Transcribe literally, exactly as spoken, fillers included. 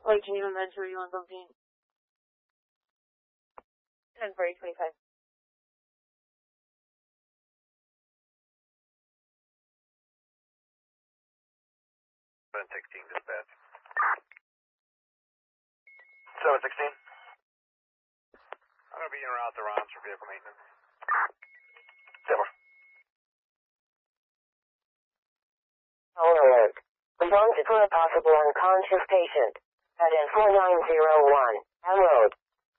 Like, can you mentor you on something? ten forty twenty-five. seven sixteen, dispatch. seven sixteen. I'm going to be in around the rounds for vehicle maintenance. Zimmer. Phone alert. Response for a possible unconscious patient. At N four nine zero one. Road.